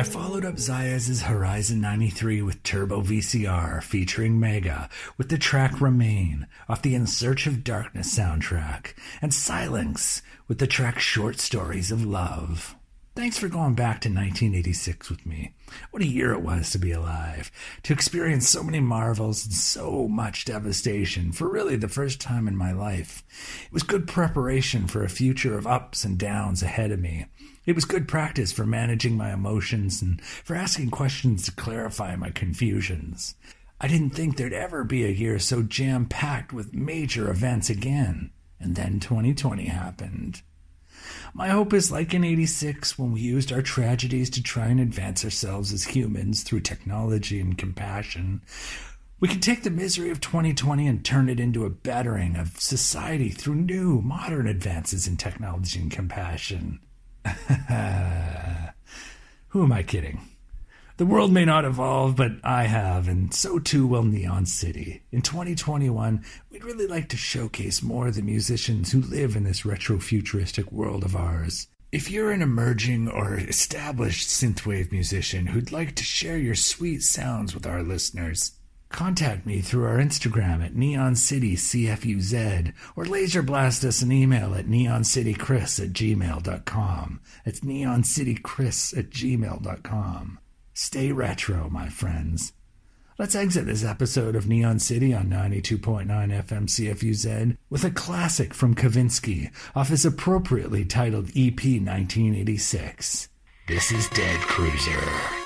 I followed up Zayas' Horizon 93 with Turbo VCR featuring Mega with the track Remain off the In Search of Darkness soundtrack, and Silence with the track Short Stories of Love. Thanks for going back to 1986 with me. What a year it was to be alive, to experience so many marvels and so much devastation for really the first time in my life. It was good preparation for a future of ups and downs ahead of me. It was good practice for managing my emotions and for asking questions to clarify my confusions. I didn't think there'd ever be a year so jam-packed with major events again. And then 2020 happened. My hope is like in 86 when we used our tragedies to try and advance ourselves as humans through technology and compassion. We can take the misery of 2020 and turn it into a bettering of society through new, modern advances in technology and compassion. Who am I kidding? The world may not evolve, but I have, and so too will Neon City. In 2021, we'd really like to showcase more of the musicians who live in this retro-futuristic world of ours. If you're an emerging or established synthwave musician who'd like to share your sweet sounds with our listeners, contact me through our Instagram at NeonCityCFUZ or laser blast us an email at neoncitychris@gmail.com. That's neoncitychris@gmail.com. Stay retro, my friends. Let's exit this episode of Neon City on 92.9 FM CFUZ with a classic from Kavinsky off his appropriately titled EP 1986. This is Dead Cruiser.